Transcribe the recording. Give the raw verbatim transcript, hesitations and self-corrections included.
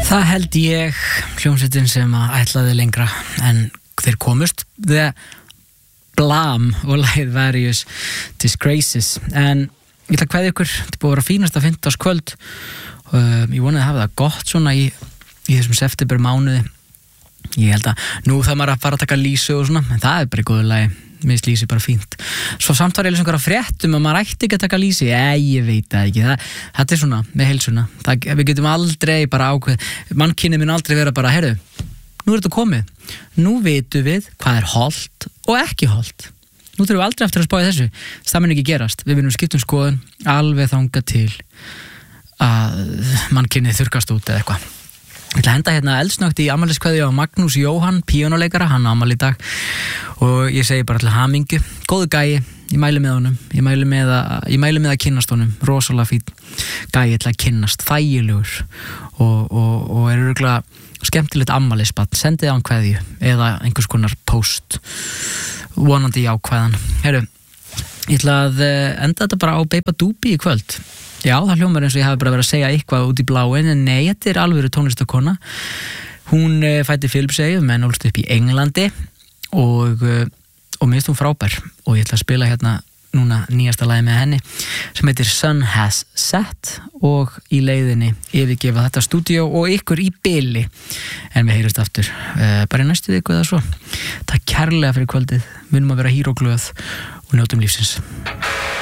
Það held ég, hljómsveitin sem að ætlaði lengra en þeir komust, The Blam og lagið Various Disgraces. En ég ætla að kveðja ykkur, þetta er búið að vera fínasta fimmtudagskvöld. uh, Ég vonaði að hafa það gott svona í, í þessum september mánuði. Ég held að nú það maður að fara að taka lýsu og svona, en það er bara í góðu lagi. Mér finnst lýsi bara fínt. Svo samt var ég lýsum einhverja fréttum að maður ætti ekki að taka lýsi. Ei, ég veit það ekki. Það, þetta er svona með heilsuna. Það, við getum aldrei bara ákveð. Mannkynið mun aldrei vera bara, heyrðu, nú er þetta komið. Nú vitum við hvað er hollt og ekki hollt. Nú þurfum við aldrei eftir að spá í þessu. Það mun ekki gerast. Við munum skipta um skoðun alveg þangað til að mannkynið þurrkast út eða eitthvað. Ég ætla að henda hérna eldsnögt í afmæliskveðju á Magnús Jóhann, píanóleikara, hann á afmæli í dag og ég segi bara til hamingju, góðu gæi, ég mæli með honum, ég mæli með að, ég mæli með að kynnast honum, rosalega fín gæi til að kynnast, þægilegur og, og, og er örugglega skemmtilegt afmælisbarn, sendið á hann kveðju eða einhvers konar post, vonandi jákvæðan. Heyrðu, ég ætla að enda þetta bara á Beiba Dúbi í kvöld. Já, það hljómar eins og ég hafi bara verið að segja eitthvað út í bláin, en nei, þetta er alvöru tónlistakona. Hún fæddi Filippseyjum en ólst upp í Englandi og, og mér finnst hún frábær og ég ætla að spila hérna núna nýjasta lagi með henni sem heitir Sun Has Set og í leiðinni yfirgefa þetta stúdíó og ykkur í bili, en við heyrjumst aftur uh, bara í næstu viku eða svo. Takk kærlega fyrir kvöldið, munum að vera hýr og glöð og njótum lífsins.